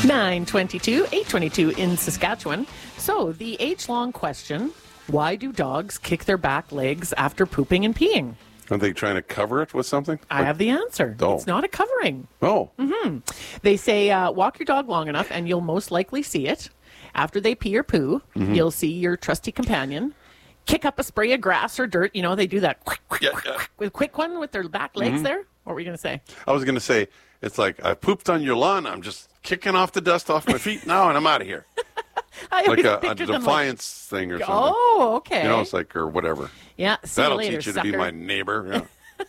9:22, 8:22 in Saskatchewan. So the age-long question, why do dogs kick their back legs after pooping and peeing? Are they trying to cover it with something? I have the answer. Oh. It's not a covering. Oh. They say walk your dog long enough and you'll most likely see it. After they pee or poo, you'll see your trusty companion kick up a spray of grass or dirt. You know, they do that with a quick one with their back legs there. What were you going to say? I was going to say, it's like, I pooped on your lawn. I'm just kicking off the dust off my feet now, and I'm out of here. Like a defiance thing or something. Oh, okay. You know, it's like, or whatever. Yeah, see That'll you later, teach you sucker. to be my neighbor.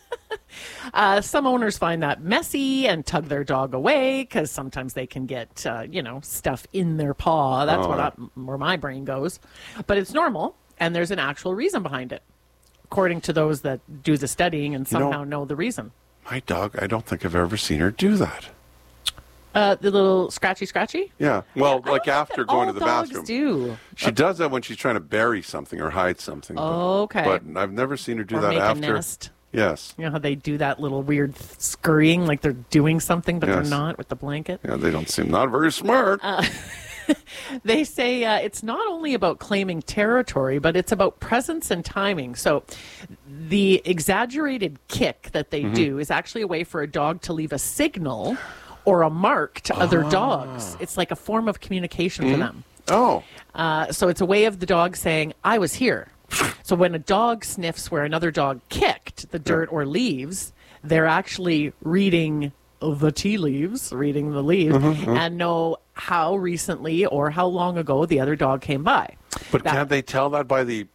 Yeah. Some owners find that messy and tug their dog away because sometimes they can get, stuff in their paw. That's where my brain goes. But it's normal, and there's an actual reason behind it, according to those that do the studying and somehow know the reason. My dog, I don't think I've ever seen her do that. The little scratchy? Yeah. Well, I like don't after think that going all to the dogs bathroom. do. She does that when she's trying to bury something or hide something. Okay. But I've never seen her do Or that make after. a nest. Yes. You know how they do that little weird scurrying, like they're doing something, but Yes. they're not with the blanket? Yeah, they don't seem not very smart. They say it's not only about claiming territory, but it's about presence and timing. So the exaggerated kick that they do is actually a way for a dog to leave a signal or a mark to other dogs. It's like a form of communication for them. Oh. So it's a way of the dog saying, I was here. So when a dog sniffs where another dog kicked the dirt or leaves, they're actually reading the tea leaves, reading the leaves, and know how recently or how long ago the other dog came by. But can't they tell that by the,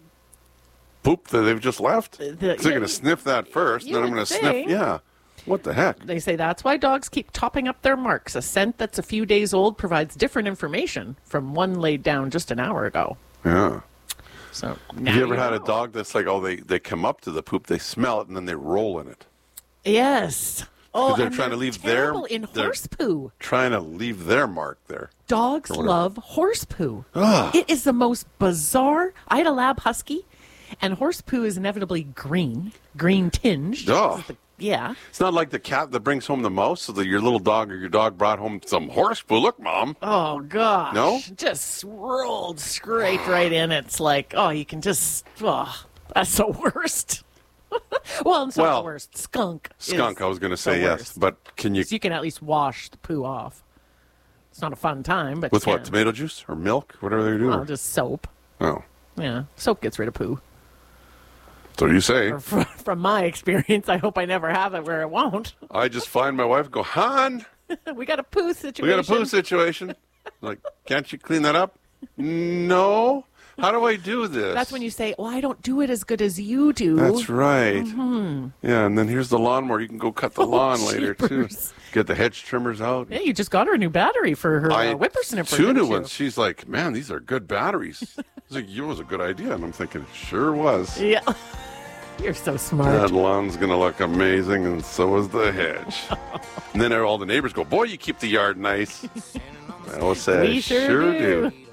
poop that they've just left? They're going to sniff that first, you then I'm would going to think. sniff. Yeah. What the heck? They say that's why dogs keep topping up their marks. A scent that's a few days old provides different information from one laid down just an hour ago. Yeah. So Have you ever had a dog that's like, they come up to the poop, they smell it, and then they roll in it? Yes. Oh, they're and trying to leave terrible their- in they're- horse poo. Trying to leave their mark there. Dogs whatever. love horse poo. Ugh. It is the most bizarre. I had a lab husky, and horse poo is inevitably green tinged. Ugh. Yeah. It's not like the cat that brings home the mouse, so that your little dog or your dog brought home some horse poo. Look, Mom. Oh, gosh. No? Just rolled straight right in. It's like, you can just, that's the worst. Well, it's not the worst. Skunk. Skunk, I was going to say the yes. worst. But can you... So you can at least wash the poo off. It's not a fun time, but With you what, can. tomato juice or milk? Whatever they do? Well, just soap. Oh. Yeah. Soap gets rid of poo. So you say. From my experience, I hope I never have it where it won't. I just find my wife and go, hon, We got a poo situation. we got a poo situation. Like, can't you clean that up? No. How do I do this? That's when you say, well, I don't do it as good as you do. That's right. Yeah, and then here's the lawnmower. You can go cut the lawn later, too. jeepers. Get the hedge trimmers out. Yeah, you just got her a new battery for her whippersnapper. Two new didn't you? ones. She's like, man, these are good batteries. I was like, it was a good idea. And I'm thinking, it sure was. Yeah. You're so smart. That lawn's going to look amazing, and so is the hedge. And then all the neighbors go, boy, you keep the yard nice. I will say, We I sure do. do.